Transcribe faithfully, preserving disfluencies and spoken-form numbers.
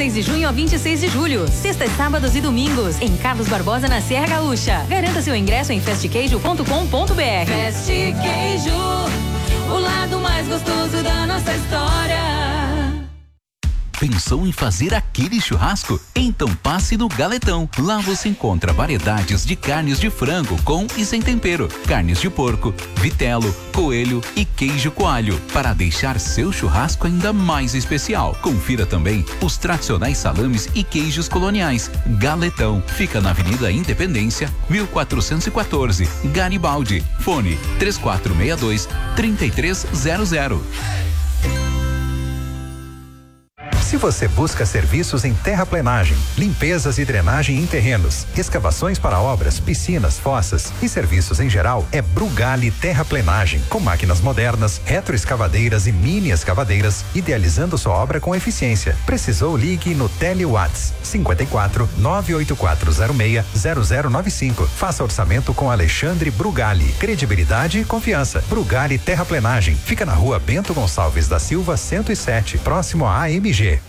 seis de junho a vinte e seis de julho. Sextas, sábados e domingos, em Carlos Barbosa, na Serra Gaúcha. Garanta seu ingresso em fast queijo ponto com ponto br. Fast Queijo, o lado mais gostoso da nossa história. Pensou em fazer aquele churrasco? Então passe no Galetão. Lá você encontra variedades de carnes de frango com e sem tempero, carnes de porco, vitelo, coelho e queijo coalho, para deixar seu churrasco ainda mais especial. Confira também os tradicionais salames e queijos coloniais. Galetão fica na Avenida Independência, mil quatrocentos e quatorze, Garibaldi. Fone três quatro seis dois, três três zero zero. Se você busca serviços em terraplenagem, limpezas e drenagem em terrenos, escavações para obras, piscinas, fossas e serviços em geral, é Brugali Terraplenagem, com máquinas modernas, retroescavadeiras e mini escavadeiras, idealizando sua obra com eficiência. Precisou? Ligue no Telewatts cinquenta e quatro, nove oito quatro zero seis, zero zero nove cinco. Faça orçamento com Alexandre Brugali. Credibilidade e confiança. Brugali Terraplenagem. Fica na rua Bento Gonçalves da Silva cento e sete, próximo à A M G.